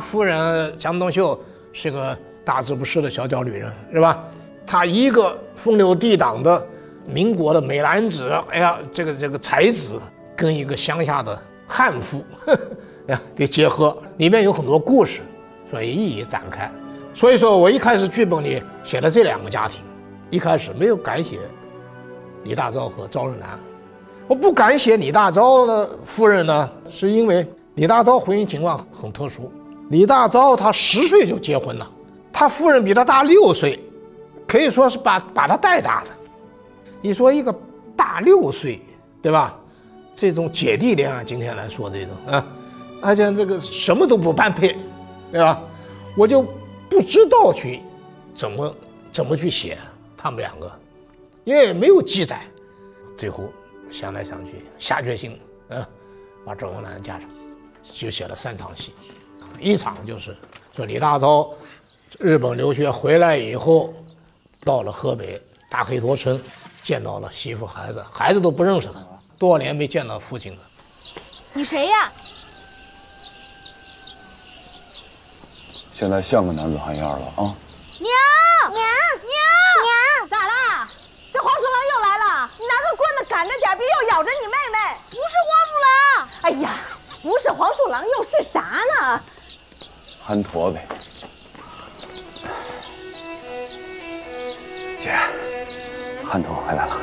夫人江冬秀是个大字不识的小脚女人，是吧？她一个风流倜傥的民国的美男子，哎呀，这个才子跟一个乡下的悍妇给结合，里面有很多故事，所以一一展开。所以说我一开始剧本里写了这两个家庭，一开始没有敢写李大钊和赵日南。我不敢写李大钊的夫人呢，是因为李大钊婚姻情况很特殊。李大钊他10岁就结婚了，他夫人比他大6岁，可以说是把他带大的。你说一个大6岁，对吧？这种姐弟恋啊，今天来说这种啊，而且这个什么都不般配，对吧？我就不知道去怎么去写他们两个，因为没有记载。最后想来想去，下决心把赵永兰嫁上，就写了3场戏。一场就是说李大钊日本留学回来以后，到了河北大黑坨村，见到了媳妇孩子，孩子都不认识他，多少年没见到父亲了。 你谁呀？ 现在像个男子汉样了啊！ 娘，咋啦？这黄鼠狼又来了，拿个棍子赶着点，别又咬着你妹妹。不是黄鼠狼，哎呀，不是黄鼠狼又是啥呢？ 憨驼呗。姐，憨驼回来了。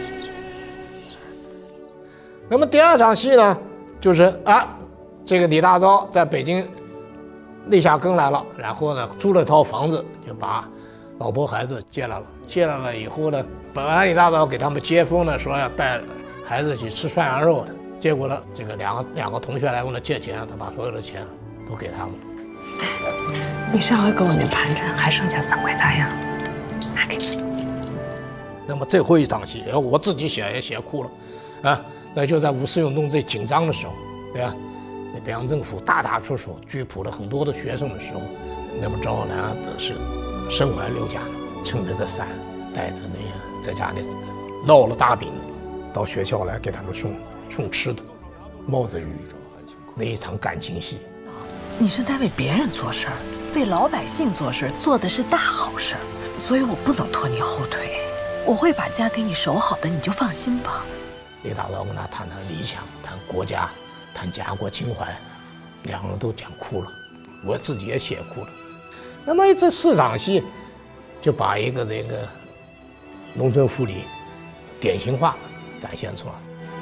那么第2场戏呢，就是这个李大钊在北京立下根来了，然后呢租了套房子，就把老婆孩子接来了。接来了以后呢，本来李大钊给他们接风呢，说要带孩子去吃涮羊肉的，结果呢，这个两个同学来问他借钱，他把所有的钱都给他们。 你上回给我那盘缠还剩下3块大洋，拿给你。 那么最后一场戏，我自己写也写哭了，那就在五四运动最紧张的时候，对吧？那北洋政府大出手拘捕了很多的学生的时候，那么赵永兰是身怀6甲，撑着个伞，带着那个在家里烙了大饼，到学校来给他们送吃的，冒着雨，那一场感情戏。 你是在为别人做事儿，为老百姓做事，做的是大好事儿，所以我不能拖你后腿，我会把家给你守好的，你就放心吧。 李大钊跟他谈理想，谈国家，谈家国情怀，两个人都讲哭了，我自己也写哭了。那么这4场戏，就把一个这个农村妇女典型化展现出来。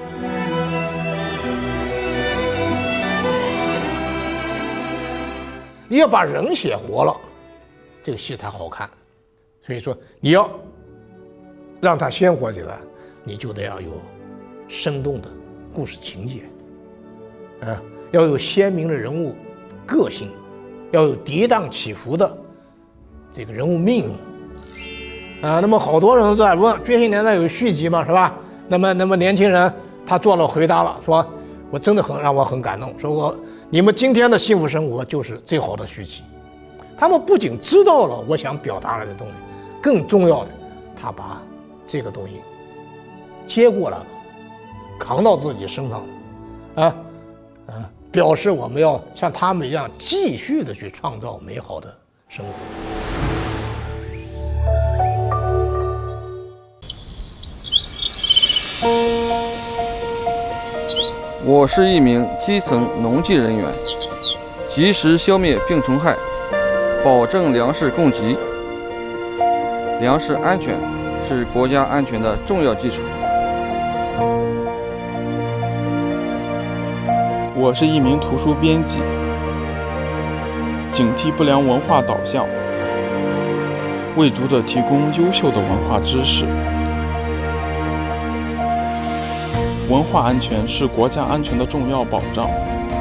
你要把人写活了，这个戏才好看。所以说，你要让它鲜活起来，你就得要有生动的故事情节，要有鲜明的人物个性，要有跌宕起伏的这个人物命运。那么好多人都在问，这些年代有续集吗？是吧？那么年轻人他做了回答了，说我真的让我很感动，说你们今天的幸福生活就是最好的续集。他们不仅知道了我想表达的东西，更重要的，他把这个东西接过来了，扛到自己身上，表示我们要像他们一样继续的去创造美好的生活。 我是一名基层农技人员，及时消灭病虫害，保证粮食供给。粮食安全是国家安全的重要基础。 我是一名图书编辑，警惕不良文化导向，为读者提供优秀的文化知识。文化安全是国家安全的重要保障。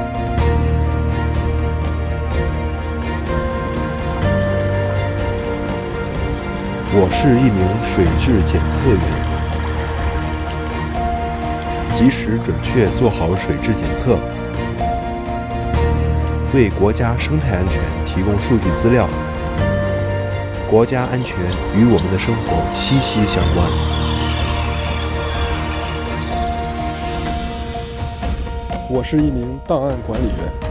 我是一名水质检测员，及时准确做好水质检测，为国家生态安全提供数据资料。国家安全与我们的生活息息相关。 我是一名档案管理员，